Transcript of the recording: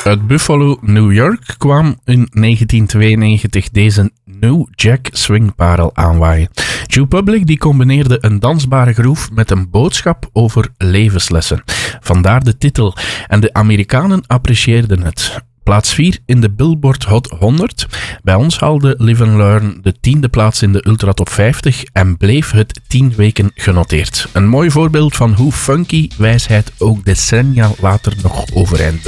Uit Buffalo, New York kwam in 1992 deze New Jack swingparel aanwaaien. Joe Public die combineerde een dansbare groove met een boodschap over levenslessen. Vandaar de titel. En de Amerikanen apprecieerden het. Plaats 4 in de Billboard Hot 100. Bij ons haalde Live and Learn de 10e plaats in de Ultra Top 50 en bleef het 10 weken genoteerd. Een mooi voorbeeld van hoe funky wijsheid ook decennia later nog overeind blijft.